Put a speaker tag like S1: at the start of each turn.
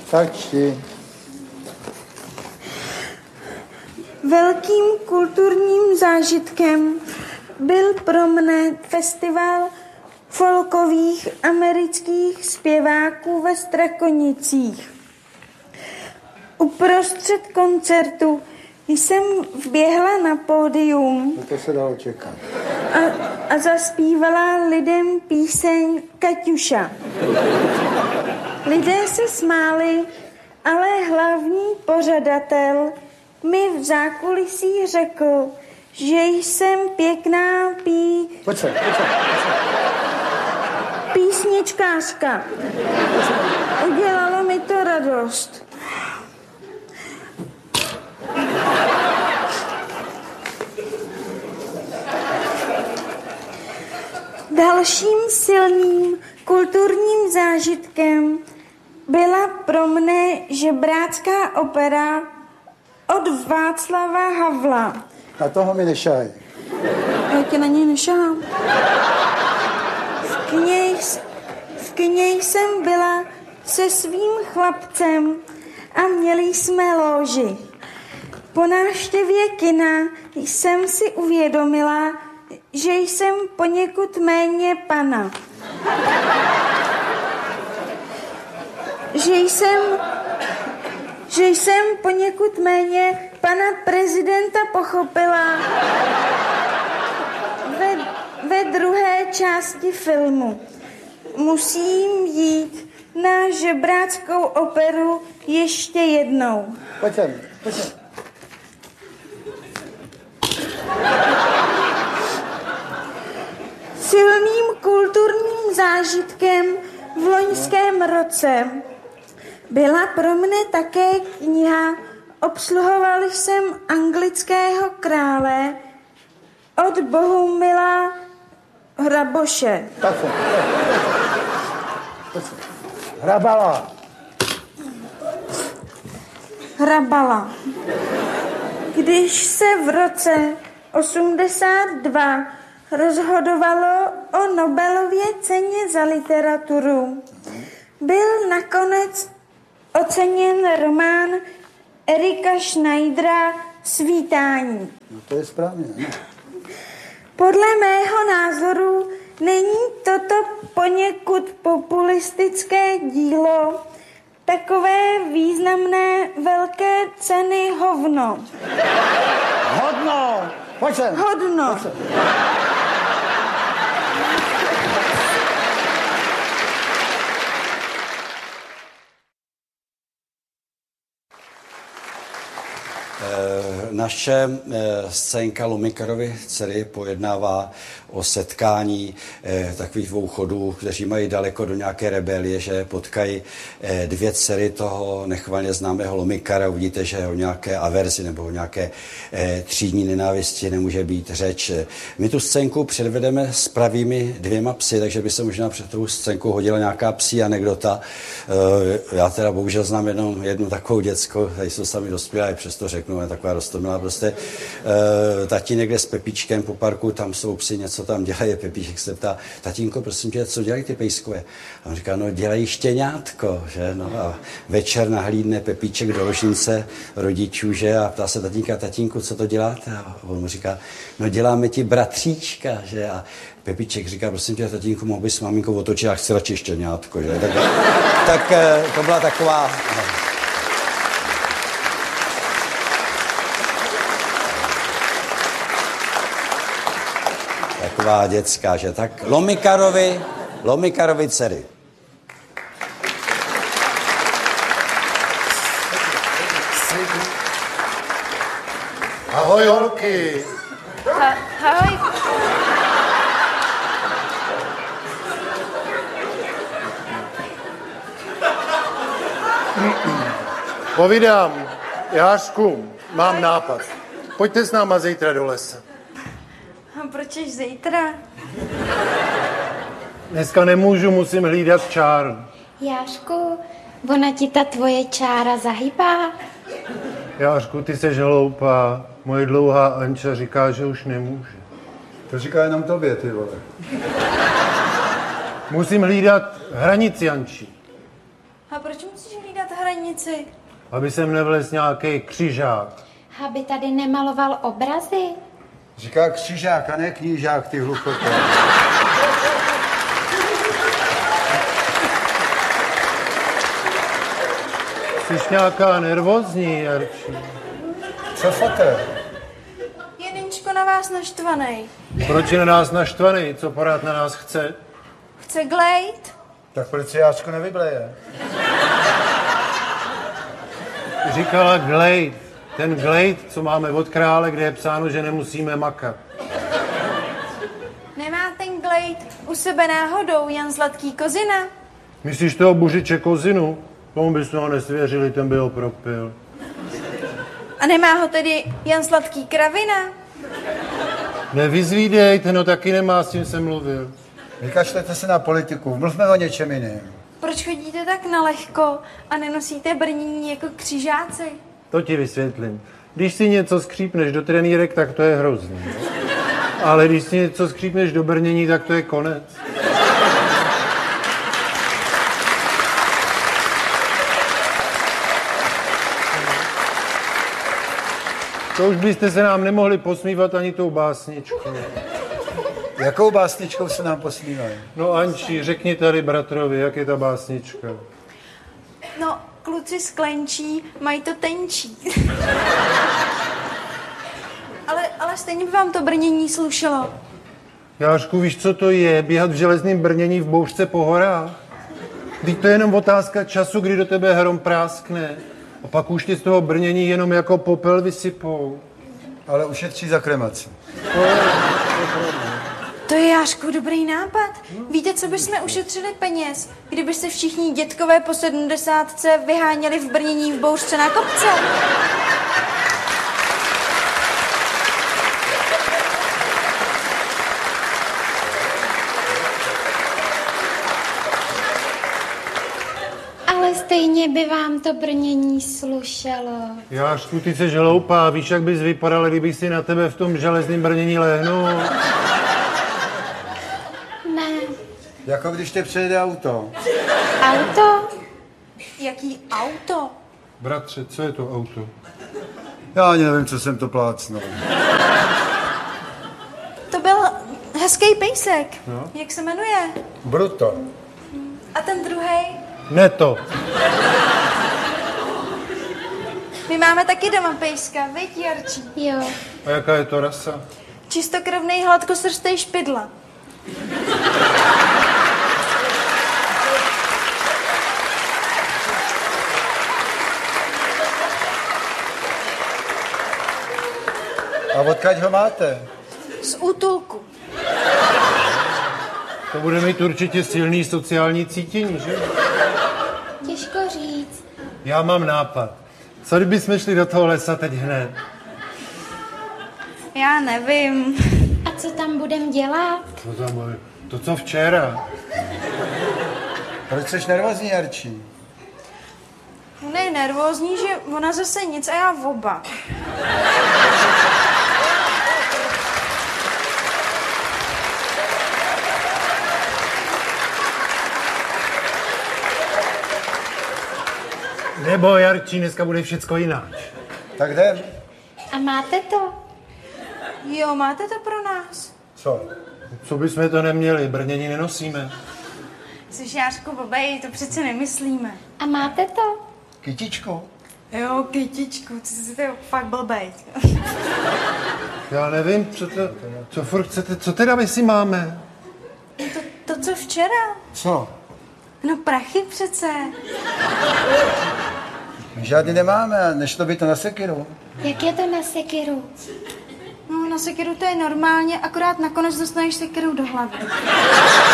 S1: Tak čti.
S2: Velkým kulturním zážitkem byl pro mne festival folkových amerických zpěváků ve Strakonicích. Uprostřed koncertu jsem vběhla na pódium
S1: No to se dalo čekat.
S2: a zaspívala lidem píseň Kaťuša. Lidé se smáli, ale hlavní pořadatel mi v zákulisí řekl, že jsem pěkná
S1: Pojď sem.
S2: písničkářka. Udělalo mi to radost. Dalším silným kulturním zážitkem byla pro mne žebrácká opera od Václava Havla.
S1: Na toho mi nešaj.
S2: Já tě na něj nešahám. V kyně jsem byla se svým chlapcem a měli jsme lóži. Po návštěvě kina jsem si uvědomila, že jsem poněkud méně pana. Že jsem poněkud méně pana prezidenta pochopila ve druhé části filmu. Musím jít na žebráckou operu ještě jednou.
S1: Pojď sem.
S2: Silným kulturním zážitkem v loňském roce byla pro mne také kniha Obsluhoval jsem anglického krále od Bohumila Hraboše.
S1: Tak sem.
S2: Hrabala. Když se v roce 82 rozhodovalo o Nobelově ceně za literaturu, byl nakonec oceněn román Erika Schneidera Svítání.
S1: No to je správně, ne?
S2: Podle mého názoru není toto poněkud populistické dílo takové významné velké ceny hovno.
S1: Hodno! Pojď sem.
S2: Hodno.
S3: Naše scénka Lomikarovy dcery pojednává o setkání takových dvou chodů, kteří mají daleko do nějaké rebelie, že potkají dvě dcery toho nechvalně známého Lomikara. Uvidíte, že o nějaké averzi nebo o nějaké třídní nenávisti nemůže být řeč. My tu scénku předvedeme s pravými dvěma psy, takže by se možná před tou scénkou hodila nějaká psí anekdota. Já teda bohužel znám jednu takovou děcko, tady jsou sami dospělá, i přesto řeknu, je taková roztomilá prostě. Tatínek jde s Pepíčkem po parku, tam jsou psi, něco tam dělají, Pepíček se ptá, tatínko, prosím tě, co dělají ty pejskové? A on říká, no dělají štěňátko, že? No a večer nahlídne Pepíček do ložnice rodičů, že? A ptá se tatínka, tatínku, co to děláte? A on mu říká, no děláme ti bratříčka, že? A Pepíček říká, prosím tě, tatínku, mohl bys s maminkou otočit, já chci radši štěňátko, že? Tak to byla taková... Taková dětská, že? Tak Lomikarovi dcery.
S1: Ahoj, holky.
S2: Ahoj.
S1: Povídám, Jářku, mám nápad. Pojďte s náma zítra do lesa.
S2: A proč až zítra?
S1: Dneska nemůžu, musím hlídat čáru.
S4: Jášku, ona ti ta tvoje čára zahybá?
S1: Jářku, ty seš hloupá. Moje dlouhá Anča říká, že už nemůže. To říká jenom tobě, ty vole. Musím hlídat hranici, Anči.
S2: A proč musíš hlídat hranici?
S1: Aby sem nevlez nějaký křižák.
S4: Aby tady nemaloval obrazy.
S5: Říká křižák a ne knížák, ty hluchoté.
S1: Jsi nějaká nervózní, Jarčí.
S5: Co fotel?
S2: Je Denčko na vás naštvaný.
S1: Proč je na nás naštvaný? Co pořád na nás chce?
S2: Chce glejt?
S5: Tak proč se Jáčko nevybleje?
S1: Říkala glejt. Ten glejt, co máme od krále, kde je psáno, že nemusíme makat.
S2: Nemá ten glejt u sebe náhodou Jan Zlatký Kozina?
S1: Myslíš toho Buřiče Kozinu? Tomu bychom ho nesvěřili, ten by ho propil.
S2: A nemá ho tedy Jan Sladký Kravina?
S1: Nevyzvídej, ten ho taky nemá, s tím jsem mluvil.
S5: Vykašlete se na politiku, mluvme o něčem jiném.
S2: Proč chodíte tak na lehko a nenosíte brnění jako křižáci?
S1: To ti vysvětlím. Když si něco skřípneš do trenýrek, tak to je hrozný. Ale když si něco skřípneš do brnění, tak to je konec. To už byste se nám nemohli posmívat ani tou básničkou.
S5: Jakou básničkou se nám posmívají?
S1: No Anči, řekni tady bratrovi, jak je ta básnička.
S2: No, kluci sklenčí, mají to tenčí. ale stejně by vám to brnění slušelo.
S1: Jášku, víš, co to je? Běhat v železném brnění v bouřce po horách? Vždyť to je jenom otázka času, kdy do tebe hrom práskne. A pak už ti z toho brnění jenom jako popel vysypou.
S5: Ale ušetří za kremaci.
S2: To je, Jášku, dobrý nápad. Víte, co bychom ušetřili peněz, kdyby se všichni dětkové po 70 vyháněli v brnění v bouřce na kopce?
S4: Ale stejně by vám to brnění slušelo.
S1: Jášku, ty jsi hloupá. Víš, jak bys vypadal, kdybych si na tebe v tom železném brnění lehnul?
S4: Ne.
S5: Jako když tě přejede auto.
S4: Auto?
S2: Jaký auto?
S1: Bratře, co je to auto?
S5: Já ani nevím, co jsem to plácnul.
S2: To byl hezký pejsek.
S1: No.
S2: Jak se jmenuje?
S5: Bruto.
S2: A ten druhý?
S1: Neto.
S2: My máme taky doma pejska, viď, Jarčí?
S4: Jo.
S1: A jaká je to rasa?
S2: Čistokrevnej hladkosrstej špidla.
S5: A odkaď ho máte?
S2: Z útulku.
S1: To bude mít určitě silný sociální cítění, že?
S4: Těžko říct.
S1: Já mám nápad. Co kdybychom šli do toho lesa teď hned?
S2: Já nevím.
S4: A co tam budem dělat?
S1: Co tam bude? To, co včera.
S5: Proč jsi nervózní, Jarčí?
S2: Ona je nervózní, že ona zase nic a já oba.
S1: Nebo, Jarčí, dneska bude všecko jinak.
S5: Tak jdem.
S4: A máte to?
S2: Jo, máte to pro nás?
S5: Co?
S1: Co bychom to neměli? Brnění nenosíme.
S2: Jsi, Jářku, babej, to přece nemyslíme.
S4: A máte to?
S5: Kytičku?
S2: Jo, kytičku, to je fakt blbej.
S1: Já nevím, co furt chcete, co teda my si máme?
S2: To, co včera?
S5: Co?
S2: No prachy přece.
S5: My žádný nemáme, nešlo by to na sekiru.
S4: Jak je to na sekiru?
S2: No, na sekiru to je normálně, akorát nakonec dostaneš sekiru do hlavy.